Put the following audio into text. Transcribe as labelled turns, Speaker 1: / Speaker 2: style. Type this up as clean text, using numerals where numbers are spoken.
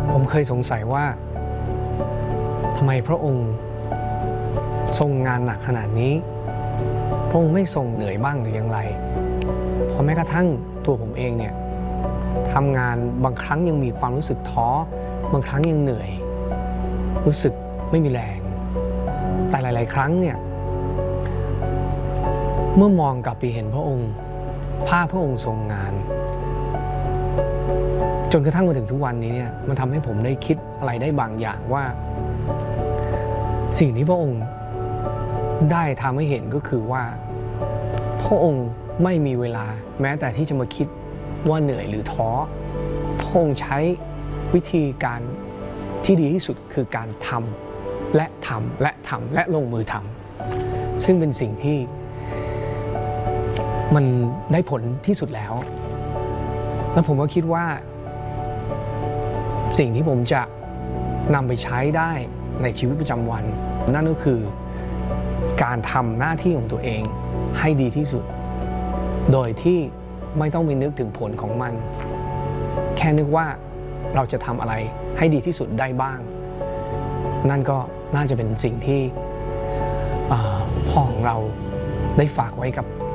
Speaker 1: ผมเคยสงสัยว่าทำไมพระองค์ทรงงานหนักขนาดนี้พระองค์ไม่ทรงเหนื่อยบ้างหรืออย่างไรเพราะแม้กระทั่งตัวผมเองเนี่ยทำงานบางครั้งยังมีความรู้สึกท้อบางครั้งยังเหนื่อยรู้สึกไม่มีแรงแต่หลายๆครั้งเนี่ยเมื่อมองกลับไปเห็นพระองค์ภาพพระองค์ทรงงานจนกระทั่งมาถึงทุกวันนี้เนี่ยมันทำให้ผมได้คิดอะไรได้บางอย่างว่าสิ่งที่พระองค์ได้ทำให้เห็นก็คือว่าพระองค์ไม่มีเวลาแม้แต่ที่จะมาคิดว่าเหนื่อยหรือท้อพระองค์ใช้วิธีการที่ดีที่สุดคือการทำและทำและทำและลงมือทำซึ่งเป็นสิ่งที่มันได้ผลที่สุดแล้วแล้วผมก็คิดว่าสิ่งที่ผมจะนำไปใช้ได้ในชีวิตประจำวันนั่นก็คือการทำหน้าที่ของตัวเองให้ดีที่สุดโดยที่ไม่ต้องไปนึกถึงผลของมันแค่นึกว่าเราจะทำอะไรให้ดีที่สุดได้บ้างนั่นก็น่าจะเป็นสิ่งที่พ่อของเราได้ฝากไว้กับ